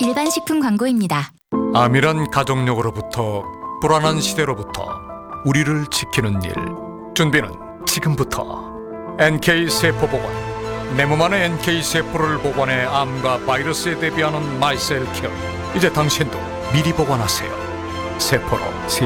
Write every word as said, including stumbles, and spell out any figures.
일반 식품 광고입니다. 암이란 가족력으로부터 불안한 시대로부터 우리를 지키는 일. 준비는 지금부터. 엔케이 세포 복원. 내 몸 안의 엔케이 세포를 복원해 암과 바이러스에 대비하는 마이셀 케어. 이제 당신도 미리 복원하세요. 세포로